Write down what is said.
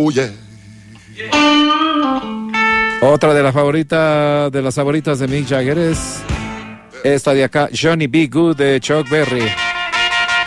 Oh, yeah. Otra de las favoritas de Mick Jagger es esta de acá, Johnny B. Good de Chuck Berry.